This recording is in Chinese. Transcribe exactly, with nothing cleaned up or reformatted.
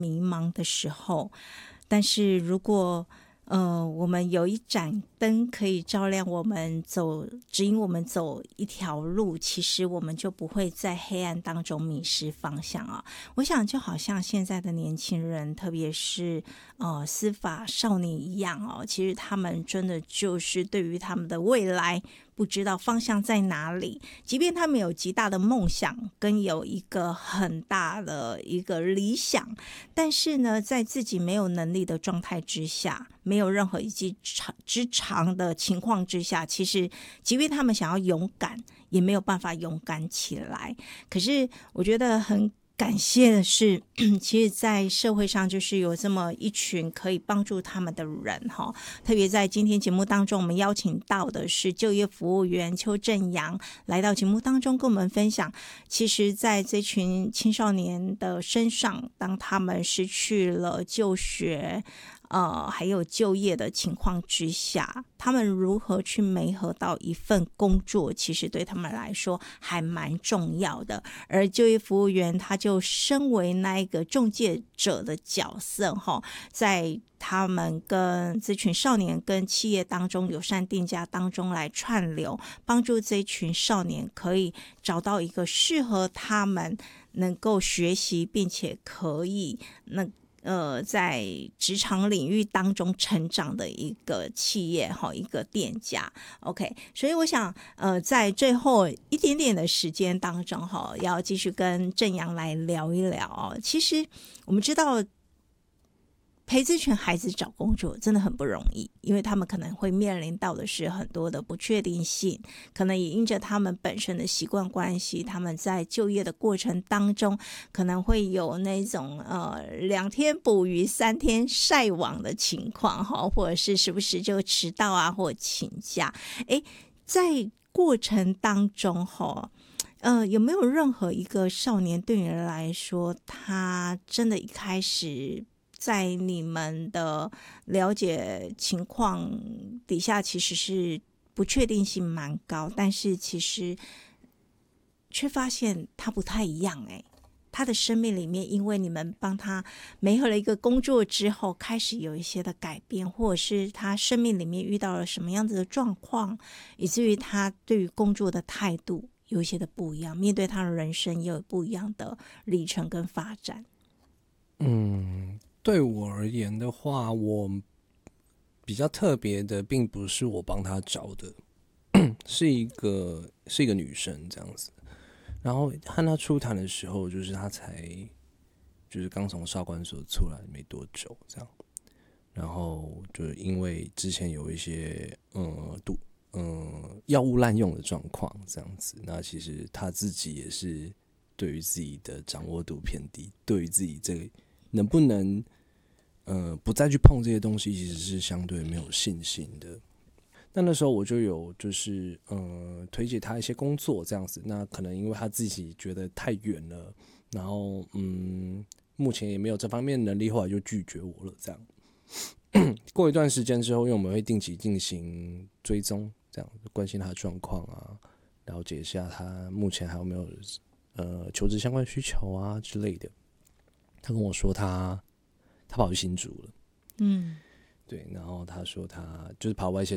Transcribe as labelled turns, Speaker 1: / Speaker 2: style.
Speaker 1: 迷茫的时候，但是如果呃，我们有一盏灯可以照亮我们走，指引我们走一条路，其实我们就不会在黑暗当中迷失方向啊。我想就好像现在的年轻人，特别是呃司法少年一样哦，其实他们真的就是对于他们的未来不知道方向在哪里，即便他们有极大的梦想跟有一个很大的一个理想，但是呢，在自己没有能力的状态之下，没有任何一技之长的情况之下，其实即便他们想要勇敢，也没有办法勇敢起来。可是我觉得很感谢的是，其实在社会上就是有这么一群可以帮助他们的人哈。特别在今天节目当中，我们邀请到的是就业服务员邱正阳来到节目当中跟我们分享，其实在这群青少年的身上，当他们失去了就学呃，还有就业的情况之下，他们如何去媒合到一份工作，其实对他们来说还蛮重要的。而就业服务员他就身为那一个中介者的角色，在他们跟这群少年跟企业当中友善店家当中来串流，帮助这群少年可以找到一个适合他们能够学习并且可以那呃，在职场领域当中成长的一个企业哈，一个店家 ，OK， 所以我想呃，在最后一点点的时间当中哈，要继续跟正阳来聊一聊哦。其实我们知道，陪这群孩子找工作真的很不容易，因为他们可能会面临到的是很多的不确定性，可能也因着他们本身的习惯关系，他们在就业的过程当中可能会有那种呃两天捕鱼三天晒网的情况哈，或者是时不时就迟到啊或请假。诶，在过程当中哈，呃，有没有任何一个少年对你来说，他真的一开始在你们的了解情况底下，其实是不确定性蛮高，但是其实却发现他不太一样哎、欸，他的生命里面，因为你们帮他媒合了一个工作之后，开始有一些的改变，或者是他生命里面遇到了什么样子的状况，以至于他对于工作的态度有一些的不一样，面对他的人生也有不一样的历程跟发展。
Speaker 2: 嗯。对我而言的话，我比较特别的，并不是我帮他找的，是一个是一个女生这样子。然后和她初谈的时候，就是她才就是刚从少管所出来没多久这样，然后就因为之前有一些呃毒呃药物滥用的状况这样子，那其实她自己也是对于自己的掌握度偏低，对于自己这个能不能呃不再去碰这些东西，其实是相对没有信心的。那那时候我就有就是呃推荐他一些工作这样子，那可能因为他自己觉得太远了，然后嗯目前也没有这方面的能力，后来就拒绝我了这样。过一段时间之后，因为我们会定期进行追踪，这样关心他的状况啊，了解一下他目前还有没有呃求职相关需求啊之类的。他跟我说他他跑去新竹了，
Speaker 1: 嗯，
Speaker 2: 对，然后他说他就是跑外县